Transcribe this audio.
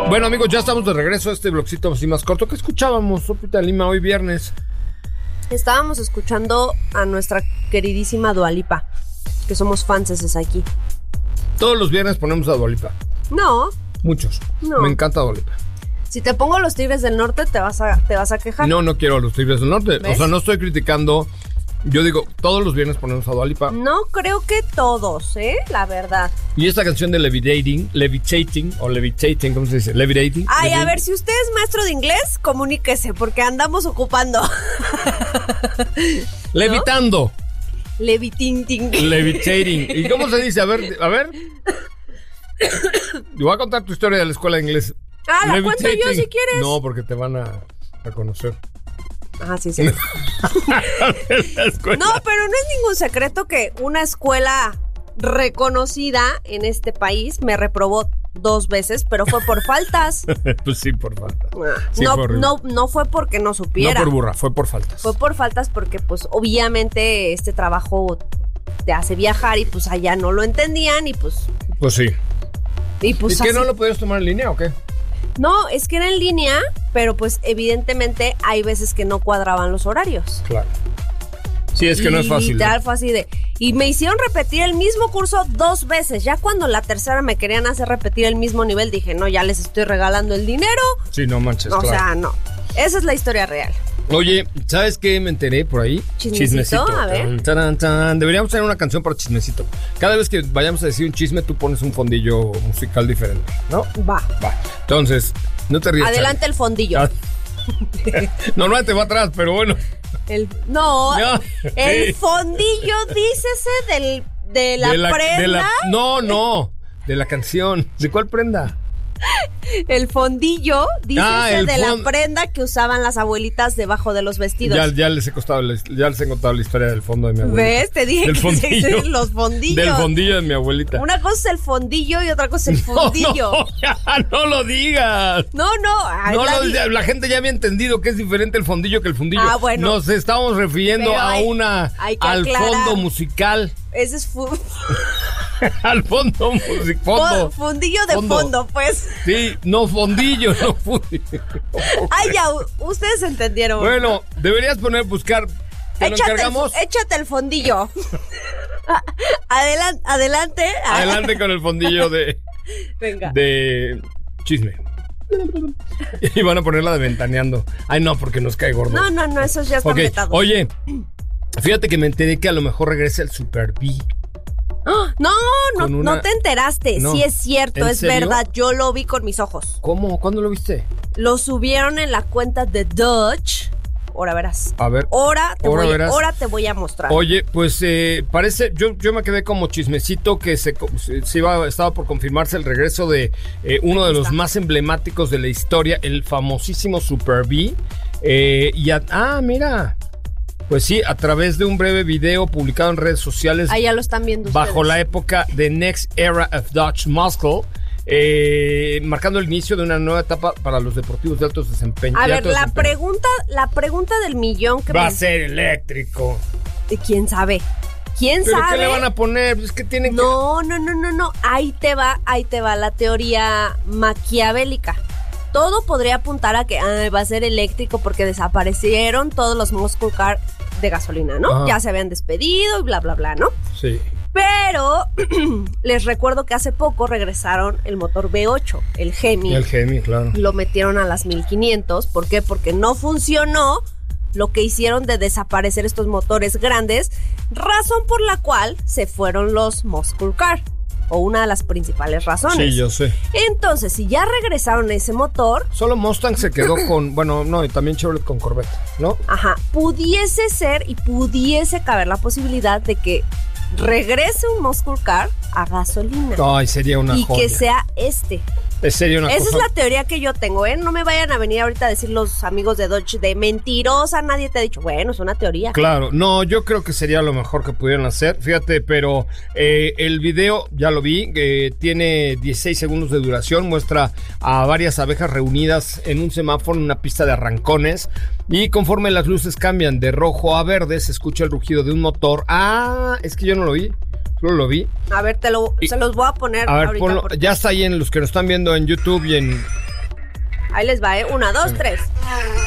Bueno, amigos, ya estamos de regreso a este blogcito así más corto. ¿Qué escuchábamos, Sopita Lima, hoy viernes? Estábamos escuchando a nuestra queridísima Dua Lipa, que somos fanses aquí. Todos los viernes ponemos a Dua Lipa. No. Muchos. No. Me encanta Dua Lipa. Si te pongo los Tigres del Norte, te vas a quejar. No quiero a los Tigres del Norte. ¿Ves? O sea, no estoy criticando. Yo digo, todos los viernes ponemos a Dua Lipa. No creo que todos, la verdad. Y esta canción de Levitating, ¿cómo se dice? Levitating. Ay, a ver, si usted es maestro de inglés, comuníquese, porque andamos ocupando. Levitando. Levitating. ¿Y cómo se dice? A ver. Te voy a contar tu historia de la escuela de inglés. La cuento yo si quieres. No, porque te van a conocer. Sí. No, pero no es ningún secreto que una escuela reconocida en este país me reprobó 2 veces, pero fue por faltas. Pues sí, por faltas. Sí, no fue porque no supiera. No por burra, fue por faltas. Fue por faltas porque, pues, obviamente este trabajo te hace viajar y pues allá no lo entendían y pues... Pues sí. ¿Y qué, no lo podías tomar en línea o qué? No, es que era en línea, pero pues evidentemente hay veces que no cuadraban los horarios. Claro. Sí, es que no es fácil. Literal fue así de... Y me hicieron repetir el mismo curso 2 veces. Ya cuando la tercera me querían hacer repetir el mismo nivel, dije, no, ya les estoy regalando el dinero. Sí, no manches, O sea, no. Esa es la historia real. Oye, ¿sabes qué me enteré por ahí? Chismecito. A ver. Deberíamos tener una canción para chismecito. Cada vez que vayamos a decir un chisme, tú pones un fondillo musical diferente, ¿no? Va. Entonces, no te rías. Adelante el fondillo. Normalmente va atrás, pero bueno. El fondillo, dícese de la prenda. No, de la canción. ¿De cuál prenda? El fondillo, dícese de la prenda que usaban las abuelitas debajo de los vestidos. Ya les he contado la historia del fondo de mi abuelita. ¿Ves? Te dije que se dicen los fondillos. Del fondillo de mi abuelita. Una cosa es el fondillo y otra cosa es el fundillo. No lo digas. No. La gente ya había entendido que es diferente el fondillo que el fundillo. Bueno. Nos estamos refiriendo al fondo musical. Ese es al fondo musical. Fundillo de fondo, pues. Sí, no fondillo, no fundillo. Ay, ya, ustedes entendieron. Bueno, deberías buscar. ¿Te lo encargamos? Échate el fondillo. Adelante. Adelante con el fondillo de... Venga. De chisme. Y van a ponerla de ventaneando. Ay, no, porque nos cae gordo. No, eso ya está vetado. Oye, fíjate que me enteré que a lo mejor regresa el Super B. No te enteraste. No. Sí es cierto, es serio? verdad. Yo lo vi con mis ojos. ¿Cómo? ¿Cuándo lo viste? Lo subieron en la cuenta de Dutch. Ahora verás. A ver. Ahora te voy a mostrar. Oye, pues parece, yo me quedé como chismecito que estaba por confirmarse el regreso de uno de los más emblemáticos de la historia, el famosísimo Super B. Mira. Pues sí, a través de un breve video publicado en redes sociales. Ya lo están viendo bajo ustedes. la época de Next Era of Dutch Muscle, marcando el inicio de una nueva etapa para los deportivos de alto desempeño. A ver, la pregunta del millón que va a ser eléctrico. ¿Quién sabe? ¿Quién ¿Pero sabe? qué le van a poner? Es que tienen No. Ahí te va la teoría maquiavélica. Todo podría apuntar a que va a ser eléctrico porque desaparecieron todos los muscle car de gasolina, ¿no? Ajá. Ya se habían despedido y bla, bla, bla, ¿no? Sí. Pero les recuerdo que hace poco regresaron el motor V8, el Hemi. El Hemi, claro. Lo metieron a las 1500. ¿Por qué? Porque no funcionó lo que hicieron de desaparecer estos motores grandes, razón por la cual se fueron los muscle car. O una de las principales razones. Sí, yo sé. Entonces, si ya regresaron ese motor... Solo Mustang se quedó con... y también Chevrolet con Corvette, ¿no? Ajá. Pudiese ser y pudiese caber la posibilidad de que regrese un muscle car a gasolina. Ay, sería una joya. Y que sea este. Sería una Esa cosa... es la teoría que yo tengo, ¿eh? No me vayan a venir ahorita a decir los amigos de Dodge de mentirosa, nadie te ha dicho. Bueno, es una teoría. Claro, no, yo creo que sería lo mejor que pudieran hacer. Fíjate, pero el video, ya lo vi, tiene 16 segundos de duración, muestra a varias abejas reunidas en un semáforo en una pista de arrancones y conforme las luces cambian de rojo a verde, se escucha el rugido de un motor. Es que yo no lo vi. Solo lo vi. A ver, se los voy a poner a ver, ahorita. ponlo, ya está ahí en los que nos están viendo en YouTube y Ahí les va, 1, 2, 3.